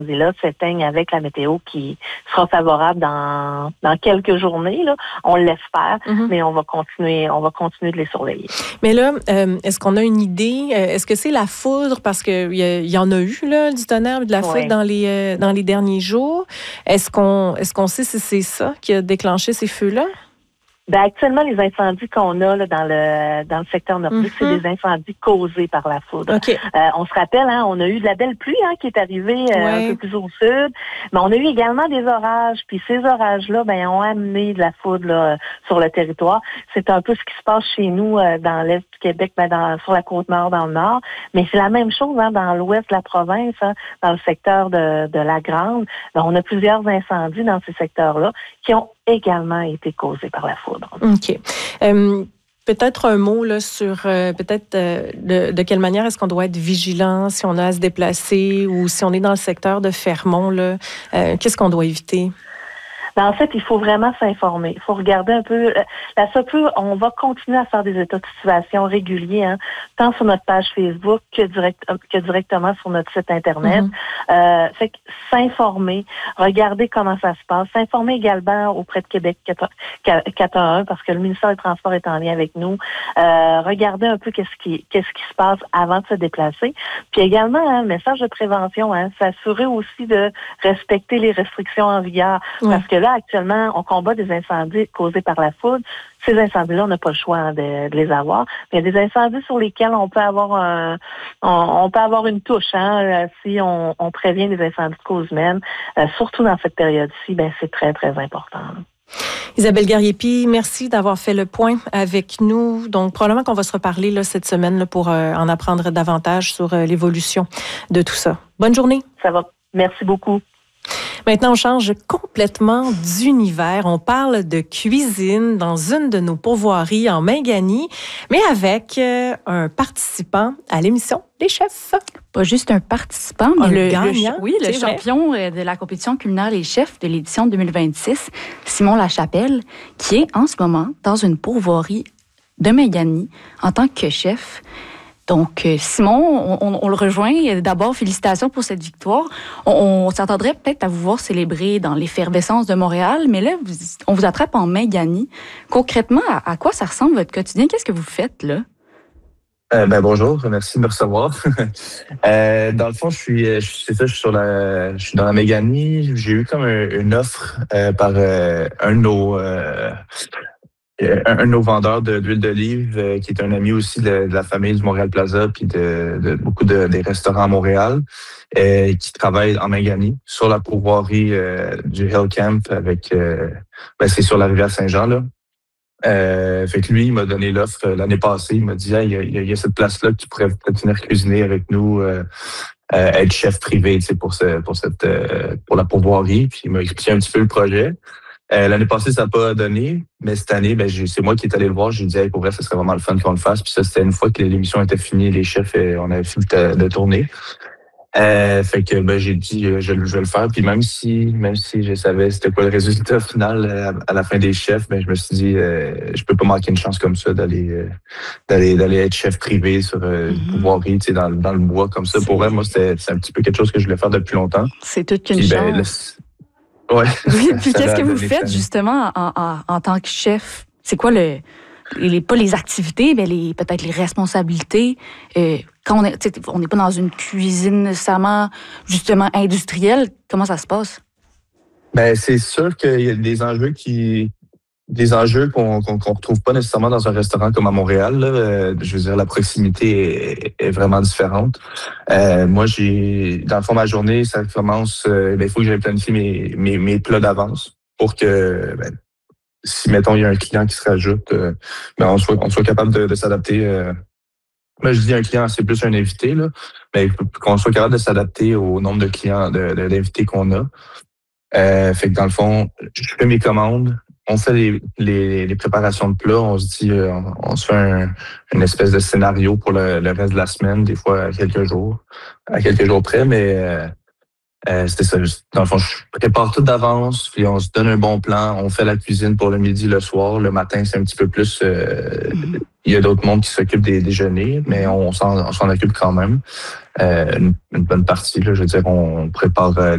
là s'éteignent avec la météo qui sera favorable dans quelques journées, là. On l'espère, mais on va continuer de les surveiller. Mais là, est-ce qu'on a une idée? Est-ce que c'est la foudre? Parce qu'il y en a eu là, du tonnerre, de la foudre dans les derniers jours. Est-ce qu'on sait si c'est ça qui a déclenché ces feux-là? Ben, actuellement, les incendies qu'on a là, dans le secteur nordique, c'est des incendies causés par la foudre. Okay. On se rappelle, on a eu de la belle pluie qui est arrivée un peu plus au sud, mais on a eu également des orages. Puis ces orages-là, ont amené de la foudre là, sur le territoire. C'est un peu ce qui se passe chez nous dans l'est du Québec, sur la Côte-Nord, dans le nord. Mais c'est la même chose dans l'ouest de la province, dans le secteur de la Grande. On a plusieurs incendies dans ces secteurs-là qui ont également été causés par la foudre. OK. Peut-être un mot là, sur de quelle manière est-ce qu'on doit être vigilant si on a à se déplacer ou si on est dans le secteur de Fermont, là, qu'est-ce qu'on doit éviter? Ben, en fait, il faut vraiment s'informer. Il faut regarder un peu. La SOPU, on va continuer à faire des états de situation réguliers, tant sur notre page Facebook que directement sur notre site Internet. Fait que s'informer, regarder comment ça se passe, s'informer également auprès de Québec 411 parce que le ministère des Transports est en lien avec nous. Regarder un peu qu'est-ce qui se passe avant de se déplacer. Puis également, un message de prévention, s'assurer aussi de respecter les restrictions en vigueur. Parce que là, actuellement, on combat des incendies causés par la foudre. Ces incendies-là, on n'a pas le choix de les avoir. Mais il y a des incendies sur lesquels on peut avoir une touche, si on prévient des incendies de cause humaine. Surtout dans cette période-ci, c'est très, très important. Isabelle Gariepi, merci d'avoir fait le point avec nous. Donc, probablement qu'on va se reparler là, cette semaine là, pour en apprendre davantage sur l'évolution de tout ça. Bonne journée. Ça va. Merci beaucoup. Maintenant, on change complètement d'univers. On parle de cuisine dans une de nos pourvoiries en Mingani, mais avec un participant à l'émission Les Chefs. Pas juste un participant, mais le gagnant. Le vrai. Champion de la compétition culinaire Les Chefs de l'édition 2026, Simon Lachapelle, qui est en ce moment dans une pourvoirie de Mingani en tant que chef. Donc, Simon, on le rejoint. D'abord, félicitations pour cette victoire. On s'attendrait peut-être à vous voir célébrer dans l'effervescence de Montréal, mais là, on vous attrape en Mingani. Concrètement, à quoi ça ressemble votre quotidien? Qu'est-ce que vous faites là? Bonjour, merci de me recevoir. Dans le fond, je suis dans la Mingani. J'ai eu comme une offre par un de nos vendeurs d'huile d'olive, qui est un ami aussi de la famille du Montréal Plaza, puis de beaucoup des restaurants à Montréal, qui travaille en Mingani, sur la pourvoirie du Hill Camp, c'est sur la rivière Saint-Jean, là. Fait que lui, il m'a donné l'offre l'année passée. Il m'a dit, il y a cette place-là que tu pourrais peut-être venir cuisiner avec nous, être chef privé, tu sais, pour la pourvoirie. Puis il m'a expliqué un petit peu le projet. L'année passée, ça n'a pas donné, mais cette année, c'est moi qui est allé le voir. J'ai dit, pour vrai, ça serait vraiment le fun qu'on le fasse. Puis ça, c'était une fois que l'émission était finie, les chefs, on avait fini de tourner. Fait que j'ai dit, je vais le faire. Puis même si je savais c'était quoi le résultat final à la fin des chefs, je me suis dit, je peux pas manquer une chance comme ça d'aller être chef privé sur une pourvoirie, tu sais, dans le bois comme ça. Pour vrai, moi, c'est un petit peu quelque chose que je voulais faire depuis longtemps. C'est toute une chance. Ouais. Oui, puis qu'est-ce que vous faites justement en tant que chef? C'est quoi pas les activités, mais peut-être les responsabilités? Quand on n'est pas dans une cuisine nécessairement justement industrielle, comment ça se passe? C'est sûr qu'il y a des enjeux qu'on retrouve pas nécessairement dans un restaurant comme à Montréal, là. Je veux dire, la proximité est vraiment différente. Moi, dans le fond, ma journée, ça commence, il faut que j'aille planifier mes plats d'avance pour que, si, mettons, il y a un client qui se rajoute, on soit capable de s'adapter. Moi, je dis un client, c'est plus un invité, là, mais qu'on soit capable de s'adapter au nombre de clients, d'invités qu'on a. Fait que dans le fond, je fais mes commandes. On fait les préparations de plats. On se dit, on se fait une espèce de scénario pour le reste de la semaine, des fois à quelques jours près, mais c'était ça. Dans le fond, je prépare tout d'avance, puis on se donne un bon plan. On fait la cuisine pour le midi, le soir. Le matin, c'est un petit peu plus... il y a d'autres mondes qui s'occupent des déjeuners, mais on s'en occupe quand même. Une bonne partie, là, je veux dire, on prépare